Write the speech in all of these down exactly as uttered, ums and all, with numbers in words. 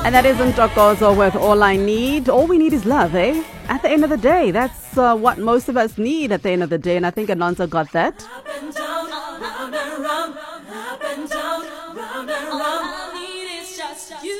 And that isn't Ntokozo with All I Need. All we need is love, eh? At the end of the day, that's uh, what most of us need at the end of the day. And I think Anonza got that. Up and down, round and round, up and down, round and round. All I need is just you,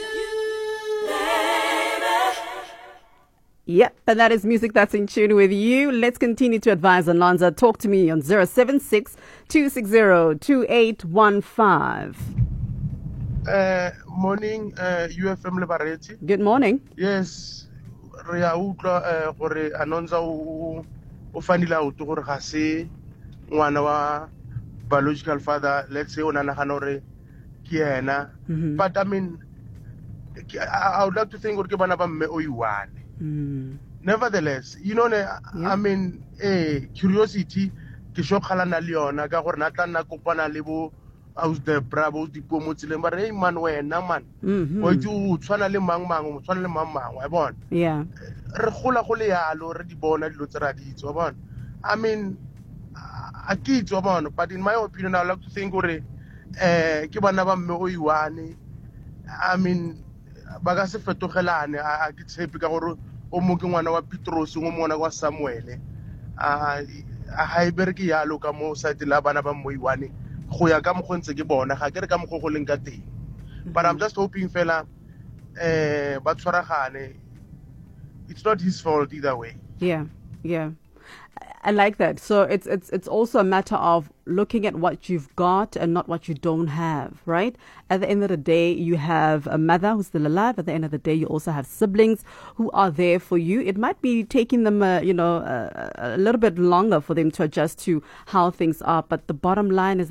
baby. Yep, and that is music that's in tune with you. Let's continue to advise Anonza. Talk to me on zero seven six, two six zero, two eight one five. Uh, morning, uh, U F M Lebareti. Good morning. Yes, re a utlwa uh, gore Anonza o o fanile a utlwa gore ga se ngwana wa biological father, let's say o nanagana gore ke yena. But I mean, I, I would like to think gore ke bana ba mme o iwane. Mm. Nevertheless, you know, yeah. I mean, eh, curiosity ke sho kgalana le yona ka gore na tla nna kopana le bo aus the bravo di pomo tseleng ba re man wena man o itse o tshwana le mang mang o tshwana le mang mang wa bona yeah re gola go le yalo re di bona dilo tse ra di itse wa bona. I mean a ke itse wa bona, but in my opinion I like to think gore eh ke bana ba mme o iwane. I mean ba ka se fetogelane a ke tshepe ka gore o mo ke ngwana wa Petros o mo mona wa Samuel a a haiber ke yalo ka mo sa tla bana ba mo iwane go ya ka mo go ntse ke bona ga ke re ka mo go go leng ka teng. But I'm just hoping fela eh ba tshwaragane. It's not his fault either way. yeah yeah I like that. So it's it's it's also a matter of looking at what you've got and not what you don't have, right? At the end of the day, you have a mother who's still alive. At the end of the day, you also have siblings who are there for you. It might be taking them, uh, you know, uh, a little bit longer for them to adjust to how things are. But the bottom line is